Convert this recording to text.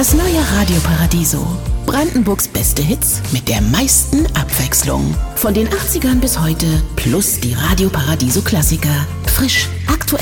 Das neue Radio Paradiso. Brandenburgs beste Hits mit der meisten Abwechslung. Von den 80ern bis heute plus die Radio Paradiso Klassiker. Frisch, aktuell